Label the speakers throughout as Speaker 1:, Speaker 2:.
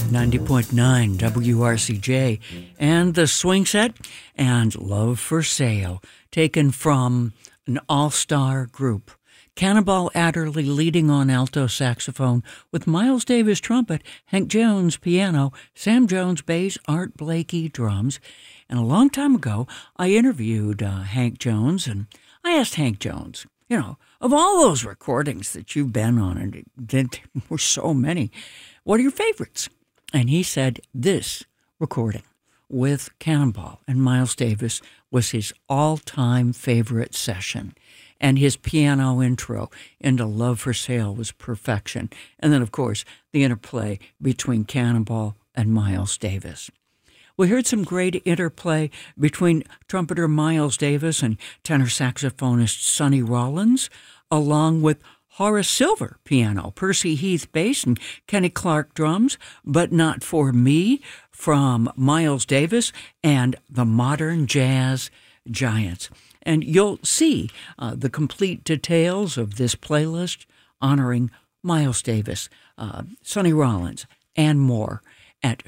Speaker 1: 90.9 WRCJ, and the swing set and Love for Sale, taken from an all-star group. Cannonball Adderley leading on alto saxophone, with Miles Davis trumpet, Hank Jones piano, Sam Jones bass, Art Blakey drums. And a long time ago, I interviewed Hank Jones, and I asked Hank Jones, of all those recordings that you've been on, and there were so many, what are your favorites? And he said this recording with Cannonball and Miles Davis was his all-time favorite session. And his piano intro into Love for Sale was perfection. And then, of course, the interplay between Cannonball and Miles Davis. We heard some great interplay between trumpeter Miles Davis and tenor saxophonist Sonny Rollins, along with Horace Silver piano, Percy Heath bass, and Kenny Clark drums, But Not For Me from Miles Davis and the Modern Jazz Giants. And you'll see the complete details of this playlist honoring Miles Davis, Sonny Rollins, and more at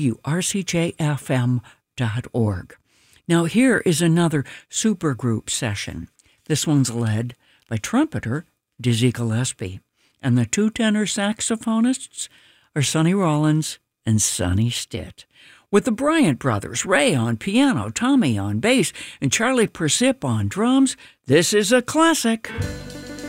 Speaker 1: WRCJFM.org. Now here is another supergroup session. This one's led by trumpeter Dizzy Gillespie, and the two tenor saxophonists are Sonny Rollins and Sonny Stitt. With the Bryant brothers, Ray on piano, Tommy on bass, and Charlie Persip on drums, this is a classic.